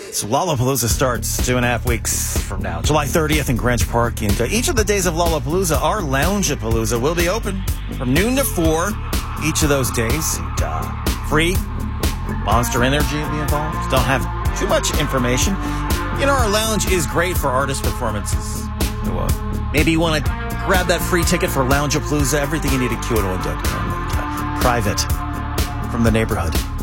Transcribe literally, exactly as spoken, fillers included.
So Lollapalooza starts two and a half weeks from now, July thirtieth in Greenwich Park. And uh, each of the days of Lollapalooza, our Loungeapalooza, will be open from noon to four each of those days. And, uh, free. Monster Energy will be involved. Don't have too much information. You know, our lounge is great for artist performances. So, uh, maybe you want to grab that free ticket for Loungeapalooza. Everything you need at Q one oh one dot com. Private from the neighborhood.